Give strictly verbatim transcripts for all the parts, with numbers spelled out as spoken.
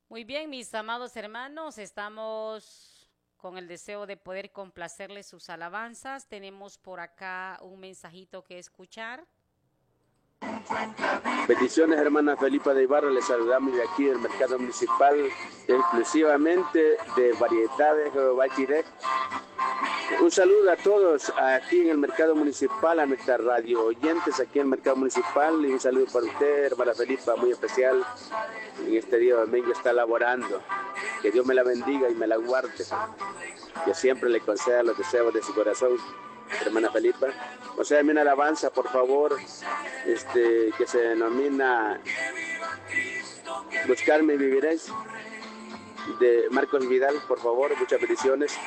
Muy bien, mis amados hermanos, estamos con el deseo de poder complacerles sus alabanzas. Tenemos por acá un mensajito que escuchar. Bendiciones, hermana Felipa de Ibarra, les saludamos de aquí del mercado municipal, exclusivamente de variedades Bachiré. Un saludo a todos aquí en el mercado municipal, a nuestras radio oyentes aquí en el mercado municipal, y un saludo para usted, hermana Felipa, muy especial. En este día domingo está laborando. Que Dios me la bendiga y me la guarde. Que siempre le conceda los deseos de su corazón, hermana Felipa. O sea, una alabanza, por favor, este, que se denomina Buscarme y viviréis, de Marcos Vidal, por favor, muchas bendiciones.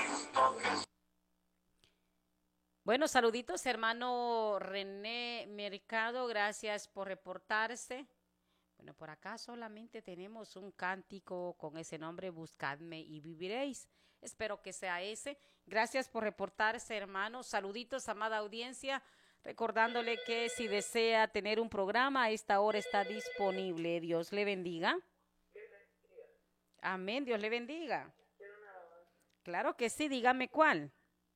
Bueno, saluditos, hermano René Mercado, gracias por reportarse. Bueno, por acá solamente tenemos un cántico con ese nombre, Buscadme y viviréis. Espero que sea ese. Gracias por reportarse, hermano. Saluditos, amada audiencia. Recordándole que si desea tener un programa, a esta hora está disponible. Dios le bendiga. Amén, Dios le bendiga. Claro que sí, dígame cuál.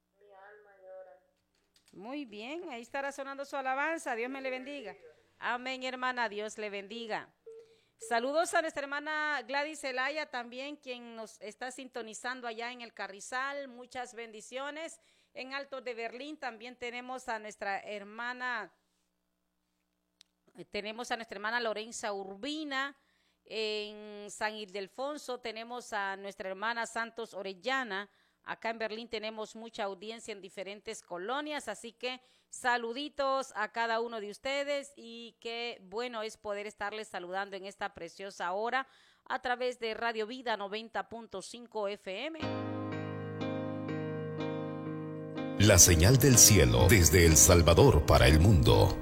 Muy bien, ahí estará sonando su alabanza. Dios me le bendiga. Amén, hermana, Dios le bendiga. Saludos a nuestra hermana Gladys Zelaya también, quien nos está sintonizando allá en el Carrizal. Muchas bendiciones. En Alto de Berlín también tenemos a nuestra hermana, tenemos a nuestra hermana Lorenza Urbina. En San Ildefonso tenemos a nuestra hermana Santos Orellana. Acá en Berlín tenemos mucha audiencia en diferentes colonias, así que saluditos a cada uno de ustedes y qué bueno es poder estarles saludando en esta preciosa hora a través de Radio Vida noventa punto cinco F M. La señal del cielo desde El Salvador para el mundo.